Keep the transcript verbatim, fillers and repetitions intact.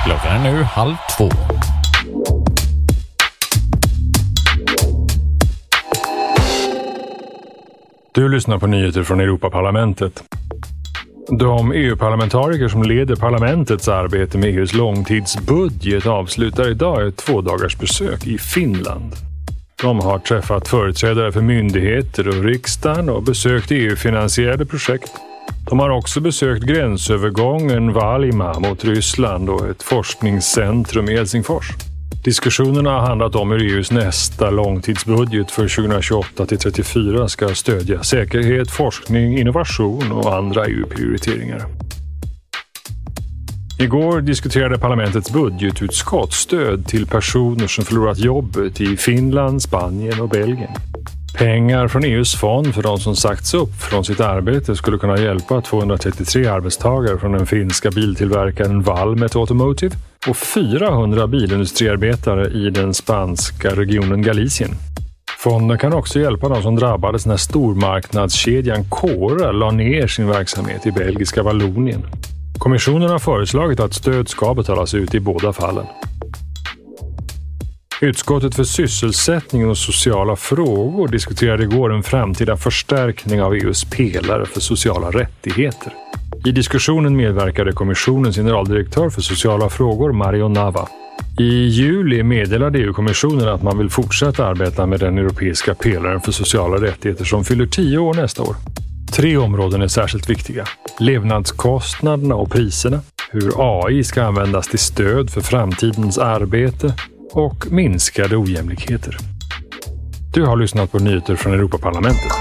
Klockan är nu halv två. Du lyssnar på nyheter från Europaparlamentet. De E U-parlamentariker som leder parlamentets arbete med E U:s långtidsbudget avslutar idag ett tvådagars besök i Finland. De har träffat företrädare för myndigheter och riksdagen och besökt E U-finansierade projekt. De har också besökt gränsövergången Valima mot Ryssland och ett forskningscentrum i Helsingfors. Diskussionerna har handlat om hur E U:s nästa långtidsbudget för tjugohundratjugoåtta till trettiofyra ska stödja säkerhet, forskning, innovation och andra E U-prioriteringar. Igår diskuterade parlamentets budgetutskott stöd till personer som förlorat jobbet i Finland, Spanien och Belgien. Pengar från E U:s fond för de som sagts upp från sitt arbete skulle kunna hjälpa tvåhundratrettiotre arbetstagare från den finska biltillverkaren Valmet Automotive och fyrahundra bilindustriarbetare i den spanska regionen Galicien. Fonden kan också hjälpa de som drabbades när stormarknadskedjan Cora la ner sin verksamhet i belgiska Vallonien. Kommissionen har föreslagit att stöd ska betalas ut i båda fallen. Utskottet för sysselsättning och sociala frågor diskuterade igår en framtida förstärkning av E U:s pelare för sociala rättigheter. I diskussionen medverkade kommissionens generaldirektör för sociala frågor Mario Nava. I juli meddelade E U-kommissionen att man vill fortsätta arbeta med den europeiska pelaren för sociala rättigheter som fyller tio år nästa år. Tre områden är särskilt viktiga. Levnadskostnaderna och priserna, hur A I ska användas till stöd för framtidens arbete och minskade ojämlikheter. Du har lyssnat på nyheter från Europaparlamentet.